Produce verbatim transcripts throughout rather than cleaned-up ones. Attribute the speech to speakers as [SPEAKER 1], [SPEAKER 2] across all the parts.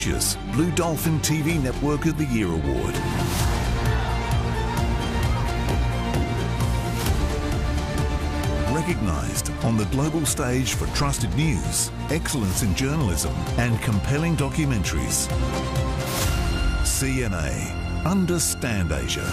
[SPEAKER 1] Blue Dolphin T V Network of the Year Award. Recognised on the global stage for trusted news, excellence in journalism and compelling documentaries. C N A. Understand Asia.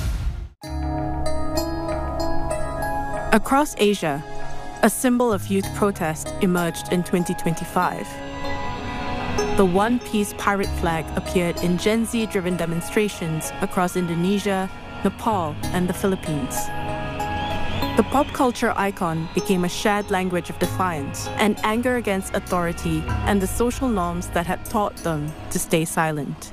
[SPEAKER 2] Across Asia, a symbol of youth protest emerged in twenty twenty-five. The One Piece pirate flag appeared in Gen Z-driven demonstrations across Indonesia, Nepal, and the Philippines. The pop culture icon became a shared language of defiance and anger against authority and the social norms that had taught them to stay silent.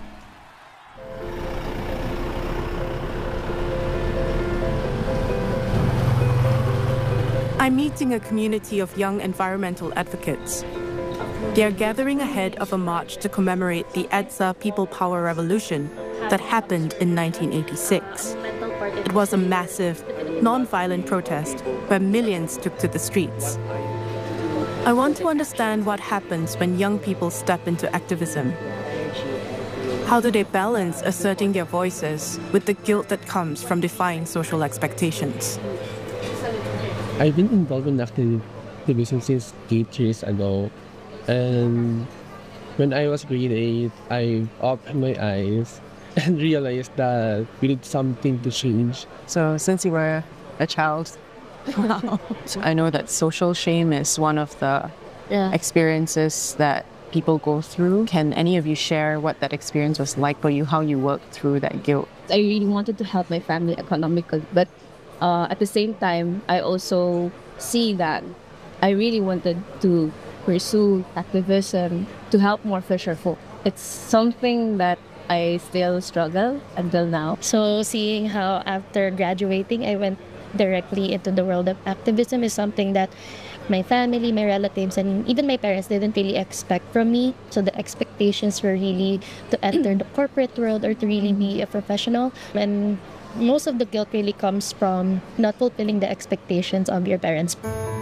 [SPEAKER 2] I'm meeting a community of young environmental advocates. They are gathering ahead of a march to commemorate the Edsa People Power Revolution that happened in nineteen eighty-six. It was a massive, non-violent protest where millions took to the streets. I want to understand what happens when young people step into activism. How do they balance asserting their voices with the guilt that comes from defying social expectations?
[SPEAKER 3] I've been involved in activism since eight years ago. And when I was grade eight, I opened my eyes and realized that we need something to change.
[SPEAKER 4] So since you were a child, wow. I know that social shame is one of the yeah. experiences that people go through. Can any of you share what that experience was like for you, how you worked through that guilt?
[SPEAKER 5] I really wanted to help my family economically, but uh, at the same time, I also see that I really wanted to pursue activism to help more fisher folk. It's something that I still struggle until now.
[SPEAKER 6] So seeing how after graduating I went directly into the world of activism is something that my family, my relatives, and even my parents didn't really expect from me. So the expectations were really to enter the corporate world or to really be a professional. And most of the guilt really comes from not fulfilling the expectations of your parents.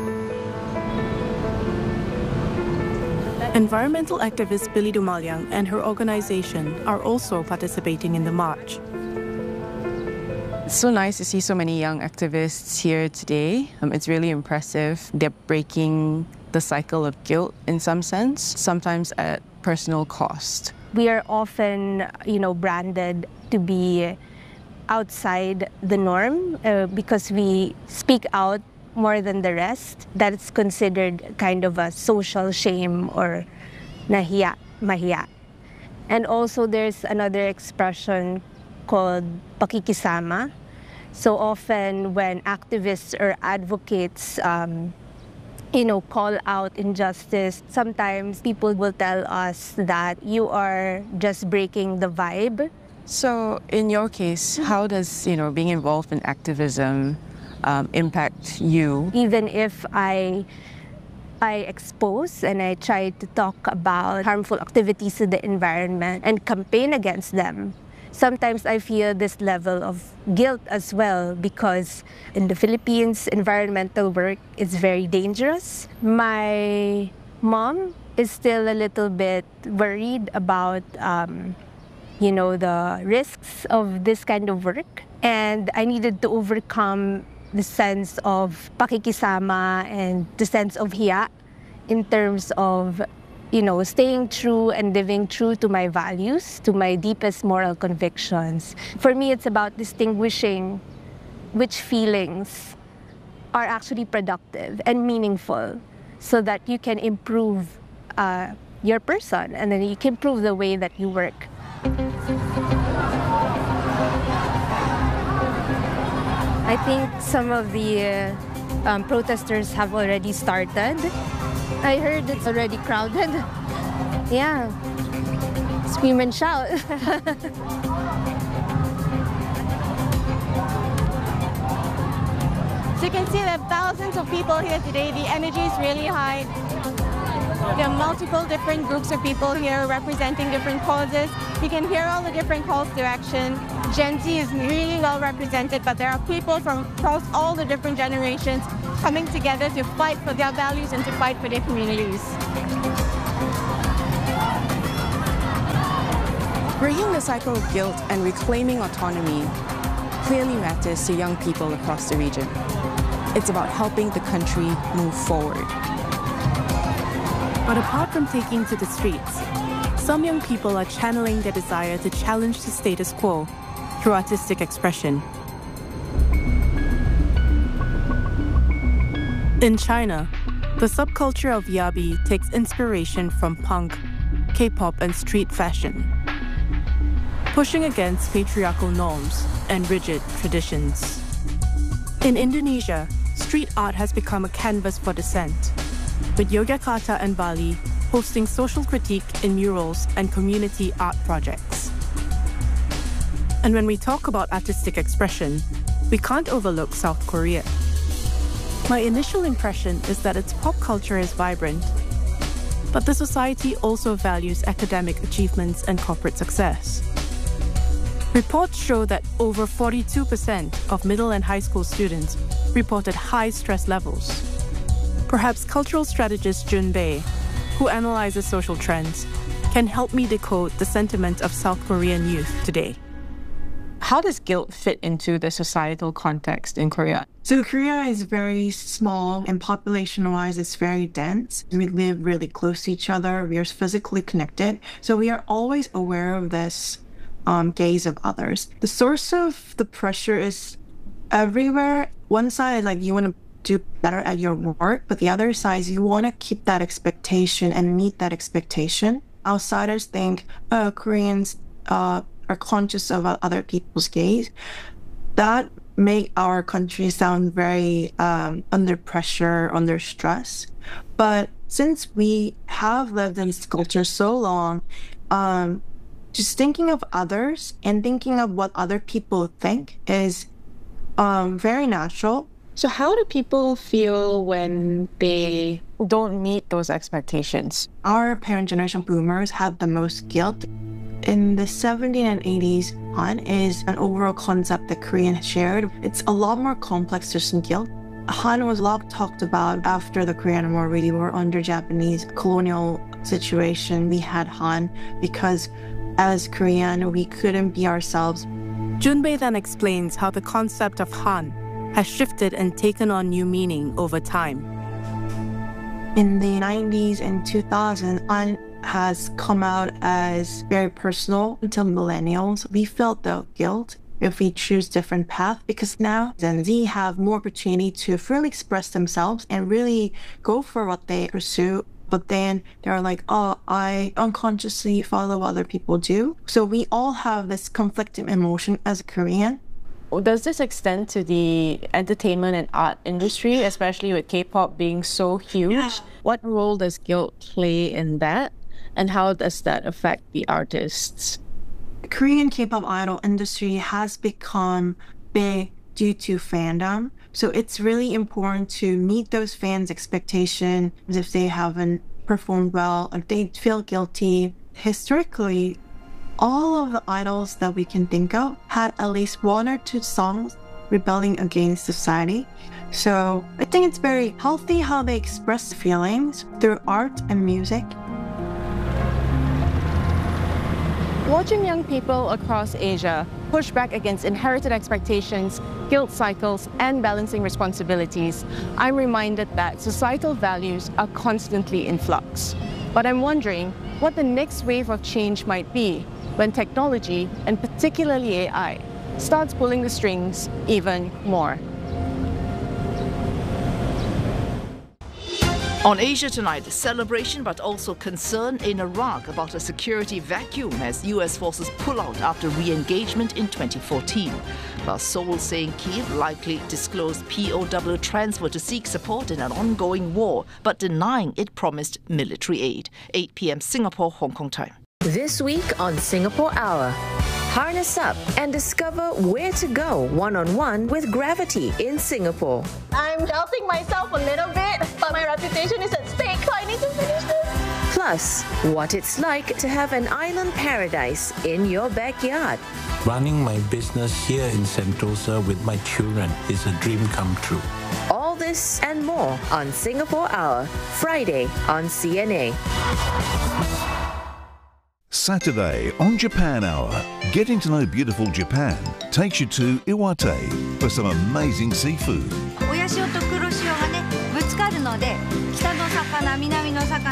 [SPEAKER 2] Environmental activist Billy Dumalyang and her organization are also participating in the march.
[SPEAKER 4] It's so nice to see so many young activists here today. Um, it's really impressive. They're breaking the cycle of guilt in some sense, sometimes at personal cost.
[SPEAKER 7] We are often, you know, branded to be outside the norm uh, because we speak out more than the rest. That's considered kind of a social shame or nahiya, mahiya. And also there's another expression called pakikisama. So often when activists or advocates um, you know, call out injustice, sometimes people will tell us that you are just breaking the vibe.
[SPEAKER 4] So in your case, how does, you know, being involved in activism Um, impact you?
[SPEAKER 7] Even if I I expose and I try to talk about harmful activities to the environment and campaign against them, sometimes I feel this level of guilt as well because in the Philippines, environmental work is very dangerous. My mom is still a little bit worried about um, you know, the risks of this kind of work, and I needed to overcome the sense of pakikisama and the sense of hiya in terms of, you know, staying true and living true to my values, to my deepest moral convictions. For me, it's about distinguishing which feelings are actually productive and meaningful so that you can improve uh, your person and then you can improve the way that you work. I think some of the uh, um, protesters have already started. I heard it's already crowded. Yeah. Scream and shout.
[SPEAKER 8] So you can see there are thousands of people here today. The energy is really high. There are multiple different groups of people here representing different causes. You can hear all the different calls to action. Gen Z is really well represented, but there are people from across all the different generations coming together to fight for their values and to fight for their communities.
[SPEAKER 2] Breaking the cycle of guilt and reclaiming autonomy clearly matters to young people across the region. It's about helping the country move forward. But apart from taking to the streets, some young people are channeling their desire to challenge the status quo through artistic expression. In China, the subculture of yabi takes inspiration from punk, K-pop, and street fashion, pushing against patriarchal norms and rigid traditions. In Indonesia, street art has become a canvas for dissent, with Yogyakarta and Bali hosting social critique in murals and community art projects. And when we talk about artistic expression, we can't overlook South Korea. My initial impression is that its pop culture is vibrant, but the society also values academic achievements and corporate success. Reports show that over forty-two percent of middle and high school students reported high stress levels. Perhaps cultural strategist Jun Bei, who analyzes social trends, can help me decode the sentiment of South Korean youth today.
[SPEAKER 4] How does guilt fit into the societal context in Korea?
[SPEAKER 9] So Korea is very small and population-wise it's very dense. We live really close to each other. We are physically connected. So we are always aware of this um, gaze of others. The source of the pressure is everywhere. One side, like you want to do better at your work, but the other side, you want to keep that expectation and meet that expectation. Outsiders think, oh, Koreans uh, are conscious of other people's gaze. That make our country sound very um, under pressure, under stress. But since we have lived in this culture so long, um, just thinking of others and thinking of what other people think is um, very natural.
[SPEAKER 4] So how do people feel when they don't meet those expectations?
[SPEAKER 9] Our parent generation boomers have the most guilt. In the seventies and eighties, Han is an overall concept that Korean shared. It's a lot more complex to some guilt. Han was a lot talked about after the Korean War. We were under Japanese colonial situation. We had Han because as Korean, we couldn't be ourselves.
[SPEAKER 2] Junbei then explains how the concept of Han has shifted and taken on new meaning over time.
[SPEAKER 9] In the nineties and two thousands, Han has come out as very personal until millennials. We felt the guilt if we choose different path because now Gen Z have more opportunity to freely express themselves and really go for what they pursue. But then they're like, oh, I unconsciously follow what other people do. So we all have this conflicting emotion as a Korean.
[SPEAKER 4] Does this extend to the entertainment and art industry, especially with K-pop being so huge? Yeah. What role does guilt play in that? And how does that affect the artists?
[SPEAKER 9] The Korean K-pop idol industry has become big due to fandom. So it's really important to meet those fans' expectations if they haven't performed well, if they feel guilty. Historically, all of the idols that we can think of had at least one or two songs rebelling against society. So I think it's very healthy how they express feelings through art and music.
[SPEAKER 4] Watching young people across Asia push back against inherited expectations, guilt cycles, and balancing responsibilities, I'm reminded that societal values are constantly in flux. But I'm wondering what the next wave of change might be when technology, and particularly A I, starts pulling the strings even more.
[SPEAKER 10] On Asia Tonight, celebration but also concern in Iraq about a security vacuum as U S forces pull out after re-engagement in twenty fourteen. Plus, Seoul saying Kyiv likely disclosed P O W transfer to seek support in an ongoing war, but denying it promised military aid. eight p m Singapore, Hong Kong time.
[SPEAKER 11] This week on Singapore Hour. Harness up and discover where to go one-on-one with Gravity in Singapore.
[SPEAKER 12] I'm doubting myself a little bit, but my reputation is at stake, so I need to finish this.
[SPEAKER 11] Plus, what it's like to have an island paradise in your backyard.
[SPEAKER 13] Running my business here in Sentosa with my children is a dream come true.
[SPEAKER 11] All this and more on Singapore Hour, Friday on C N A.
[SPEAKER 1] Saturday on Japan Hour, getting to know beautiful Japan takes you to Iwate for some amazing seafood.
[SPEAKER 14] 親潮と黒潮がねぶつかるので北の魚南の魚